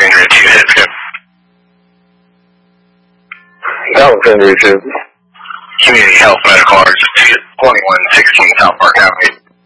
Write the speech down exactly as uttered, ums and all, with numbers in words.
Alexandria two hits, go. Alexandria two. Community Health Medical Arts, twenty-one sixteen South Park Avenue.